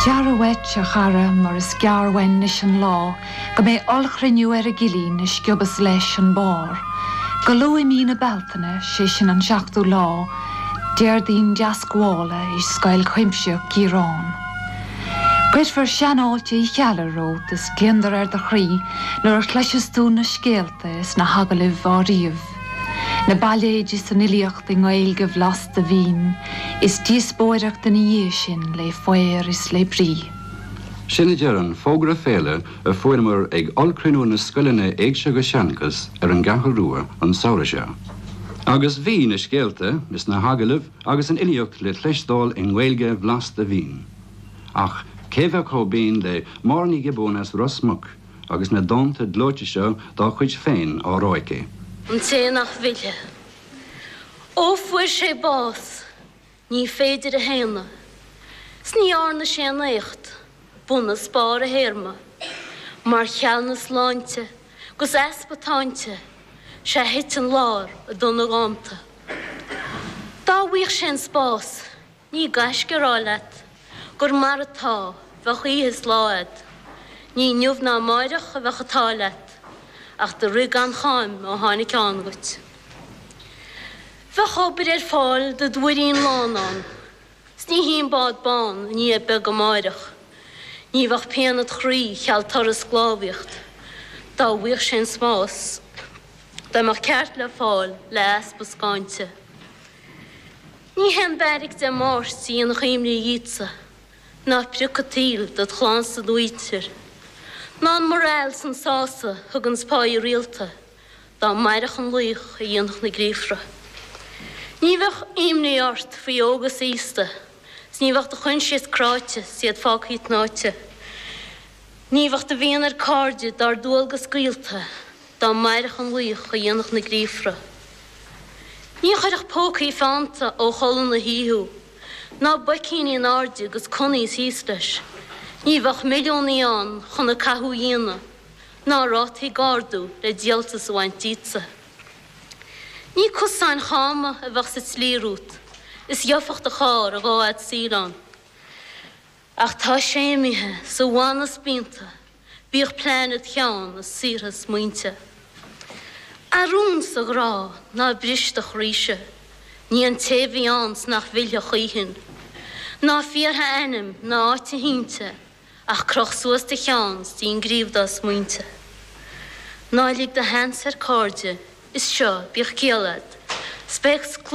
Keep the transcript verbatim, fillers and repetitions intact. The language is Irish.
Dearwet a chara mar is gearwen nish an law, go mé olchriniu er a gilín is giobas leis an bar. Go lua mína beltana sé sin an seachtú lá, dear dín deascwála is scail chuimsio gírán. Grid for seanáilte I chealar rót is glindar ar de chrí, nuair chleisistú na scéalta is na hagalibh á riamh. Na bailléid is an iliocht in gailge vlas de vín, is díosbóireacht in ié sin le foiir is le brí. Sinna dearan fógra féile a fuaimar ag olcrinú na scoilene éagse go seancas ar an gachal rua an saoirse. Agus bhí na scéalta is na hagalibh agus an iliocht le chleistáil in gailge vlas de vín. Ach, céfah chóbín le mórní gibónas rosmach agus na donta dlóite seo dá chuid féin á roice. An té nach bhile. Ó fuair sé bás, ní féidir a héna. Sní arna sé na écht, buna spár a hérma. Mar cheanna sláinte, gus espatáinte, sé hit an lár a donna gánta. Dá bhuiich sé an spás, ní gais gorálet, gur mar atá, bheach íhis láad. Ní niuh ná maireach a bheach atálet. Ach de rig an chaim ó hánig angat. Bheith chobir ar fáil de dúirín lánán. Sní hín bád bán ní e beg am áireach. Ní bheach péanad chrí cheall taras glábhíocht. Dá bhuiich sin smás. Dá mar ceart le fáil le espas gáinte. Ní hen berig de márs sí an chaimri dhítsa. Ná pricatíl dat chláns a dúitir. Ná morail san sása thug an spáir rialta, dá mairech an luich a dhéanach na grífra. Ní bheith imní ort faoi ógas ísta, ní bheith a chun siad cráite siad fácaíd náite. Ní bheith a bhíon ar cáde dar dúalgas gríalta, dá mairech an luich a dhéanach na grífra. Ní chuireach pócaí fanta ó cholan na híú, ná bacíní an arde gus conís hísleis. Ní bheith millióní an chuna cathú dhéana, ná rátaí gardú le dialtas bhaint dísa. Ní cusáin cháma a bheith sa tlírút, is dheofacht a chár a gáid síran. Ach tá séimithe sa bhánas bínta, bíoch plánad cheann a sírhas muinte. Arún sa grá ná bristach ríise, ní an téhí ans nach bhilhe chuihin, ná fíortha enim ná áite hínte, ach croch suas de cheans dín gríomh das muinte. Nálig de hens ar cáde, is seo bíoch céalad, specs